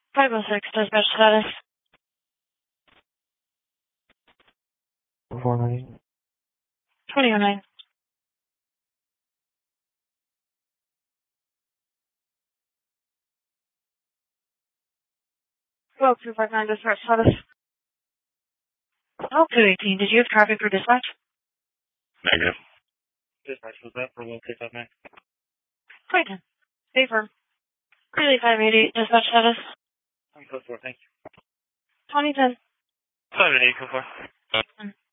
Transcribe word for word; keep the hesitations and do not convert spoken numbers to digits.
five oh six, dispatch status. four nine. twenty oh nine. twelve two five nine, dispatch status. twelve two eighteen, did you have traffic for dispatch? Negative. Dispatch was that for one two five nine? twenty ten. Stay firm. Clearly five eighty-eight, dispatch status. I'm code four, thank you. twenty ten. five eight eight, go for.